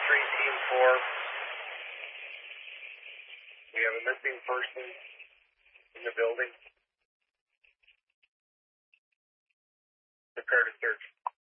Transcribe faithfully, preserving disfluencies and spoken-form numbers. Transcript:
three, Team four. We have a missing person in the building. Prepare to search.